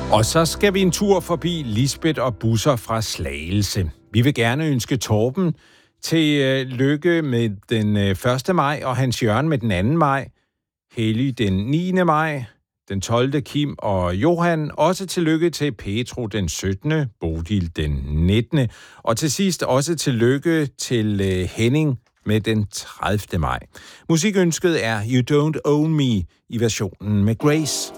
Og så skal vi en tur forbi Lisbeth og Busser fra Slagelse. Vi vil gerne ønske Torben til lykke med den 1. maj, og Hans Jørgen med den 2. maj, Heli den 9. maj, den 12. Kim og Johan, også tillykke til Petro den 17., Bodil den 19., og til sidst også tillykke til Henning med den 30. maj. Musikønsket er You Don't Own Me i versionen med Grace.